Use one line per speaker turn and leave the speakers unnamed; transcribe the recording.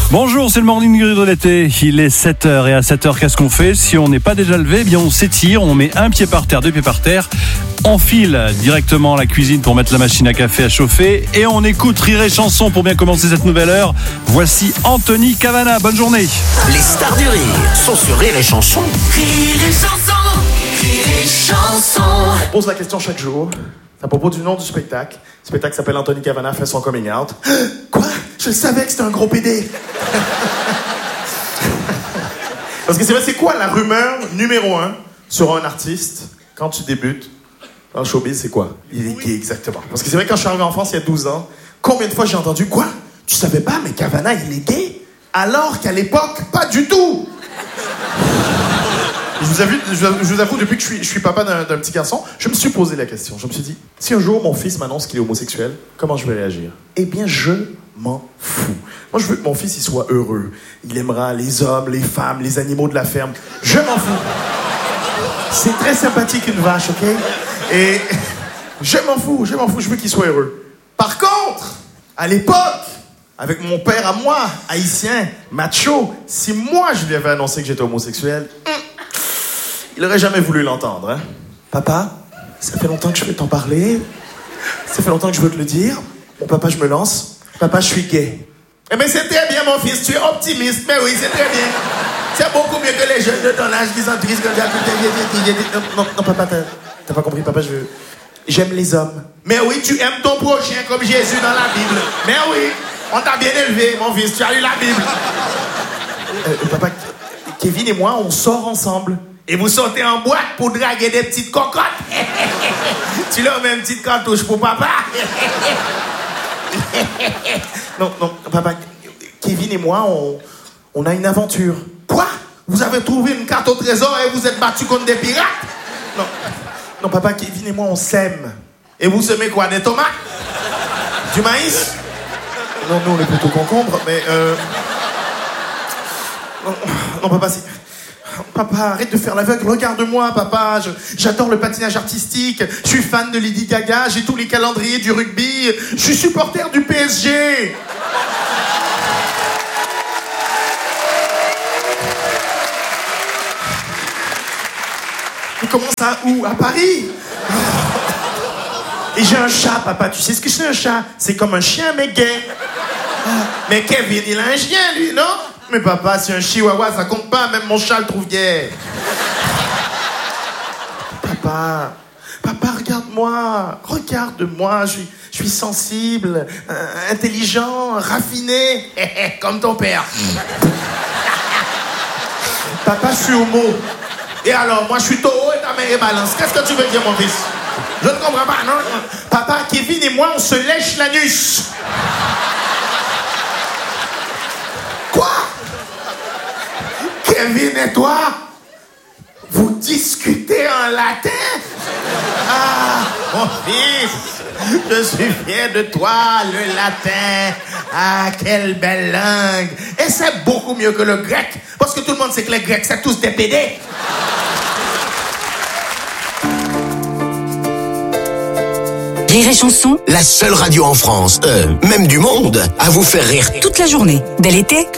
Bonjour, c'est le Morning Grid de l'été. Il est 7h et à 7h, qu'est-ce qu'on fait? Si on n'est pas déjà levé, eh bien on s'étire, on met un pied par terre, deux pieds par terre, on file directement à la cuisine pour mettre la machine à café à chauffer et on écoute Rire et Chanson pour bien commencer cette nouvelle heure. Voici Anthony Cavana, bonne journée.
Les stars du rire sont sur Rire et Chanson.
Rire et Chanson, Rire et Chanson.
On pose la question chaque jour. C'est à propos du nom du spectacle. Le spectacle s'appelle Anthony Cavana fait son coming out. Quoi? Je savais que c'était un gros PD. Parce que c'est vrai, c'est quoi la rumeur numéro 1 sur un artiste quand tu débutes dans le showbiz, c'est quoi? Il est gay, exactement. Parce que c'est vrai, quand je suis arrivé en France il y a 12 ans, combien de fois j'ai entendu quoi? Tu savais pas, mais Cavana, il est gay? Alors qu'à l'époque, pas du tout! Je vous avoue, depuis que je suis papa d'un petit garçon, je me suis posé la question. Je me suis dit, si un jour mon fils m'annonce qu'il est homosexuel, comment je vais réagir? Eh bien, je m'en fous. Moi, je veux que mon fils il soit heureux. Il aimera les hommes, les femmes, les animaux de la ferme. Je m'en fous. C'est très sympathique une vache, ok? Et je m'en fous, je veux qu'il soit heureux. Par contre, à l'époque, avec mon père à moi, haïtien, macho, si moi je lui avais annoncé que j'étais homosexuel, il aurait jamais voulu l'entendre, hein? Papa, ça fait longtemps que je veux t'en parler. Ça fait longtemps que je veux te le dire. Bon, papa, je me lance. Papa, je suis gay. Eh bien, c'est très bien, mon fils. Tu es optimiste. Mais oui, c'est très bien. C'est beaucoup mieux que les jeunes de ton âge qui sont tristes. Non, papa, t'as pas compris. Papa, j'aime les hommes. Mais oui, tu aimes ton prochain comme Jésus dans la Bible. Mais oui, on t'a bien élevé, mon fils. Tu as lu la Bible. Papa, Kevin et moi, on sort ensemble. Et vous sortez en boîte pour draguer des petites cocottes. Tu leur mets une petite cartouche pour papa. Non, papa, Kevin et moi, on a une aventure. Quoi? Vous avez trouvé une carte au trésor et vous êtes battus contre des pirates? Non, papa, Kevin et moi, on sème. Et vous semez quoi? Des tomates? Du maïs? Non, nous, on est plutôt concombres, mais Non, papa, c'est... Papa, arrête de faire l'aveugle, regarde-moi, papa. J'adore le patinage artistique. Je suis fan de Lady Gaga. J'ai tous les calendriers du rugby. Je suis supporter du PSG. Mais comment ça? Où? À Paris? Et j'ai un chat, papa. Tu sais ce que c'est un chat? C'est comme un chien, mais gay. Mais Kevin, il a un chien, lui, non? Mais papa, c'est un chihuahua, ça compte pas, même mon chat le trouve gay. Papa, regarde-moi, je suis sensible, intelligent, raffiné, comme ton père. Papa, je suis homo. Et alors, moi, je suis taureau et ta mère est balance. Qu'est-ce que tu veux dire, mon fils? Je ne comprends pas, non? Papa, Kevin et moi, on se lèche l'anus. Quoi? Kevin et toi, vous discutez en latin? Ah, mon fils, je suis fier de toi, le latin. Ah, quelle belle langue. Et c'est beaucoup mieux que le grec, parce que tout le monde sait que les Grecs, c'est tous des pédés.
Rire et Chanson,
La seule radio en France, même du monde, à vous faire rire
toute la journée. Dès l'été,